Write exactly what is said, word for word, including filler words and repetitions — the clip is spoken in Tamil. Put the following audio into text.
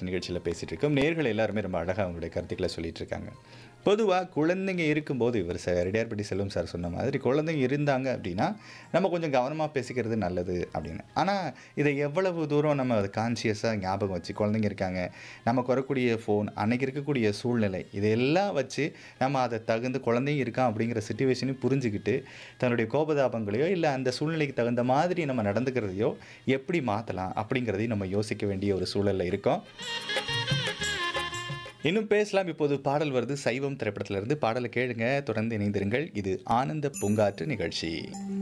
பூங்காற்று நிகழ்ச்சியில் பேசிட்டு இருக்கோம். நேயர்கள் எல்லாருமே ரொம்ப அழகா அவங்களுடைய கருத்துக்களை சொல்லிட்டு இருக்காங்க. பொதுவா குழந்தைங்க இருக்கும்போது இவர் ச ரெட்டியார்பட்டி செல்வம் சார் சொன்ன மாதிரி குழந்தைங்க இருந்தாங்க அப்படின்னா, நம்ம கொஞ்சம் கவனமா பேசிக்கிறது நல்லது அப்படின்னு. ஆனா, இதை எவ்வளவு தூரம் நம்ம அத கான்ஷியஸா ஞாபகம் வச்சு குழந்தைங்க இருக்காங்க, நமக்கு வரக்கூடிய ஃபோன், அன்னைக்கு இருக்கக்கூடிய சூழ்நிலை, இதையெல்லாம் வச்சு நம்ம அத தகுந்து குழந்தையும் இருக்கான் அப்படிங்கிற சிச்சுவேஷனையும் புரிஞ்சுகிட்டு, தன்னுடைய கோபதாபங்களையோ, இல்ல அந்த சூழ்நிலைக்கு தகுந்த மாதிரி நம்ம நடந்துக்கிறதையோ எப்படி மாத்தலாம் அப்படிங்கிறதையும் நம்ம யோசிக்க வேண்டிய ஒரு சூழல்ல இருக்கோம். இன்னும் பேசலாம். இப்போது பாடல் வருது. சைவம் திரைப்படத்திலிருந்து பாடல கேளுங்க. தொடர்ந்து இணைந்திருங்கள். இது ஆனந்த பூங்காற்று நிகழ்ச்சி.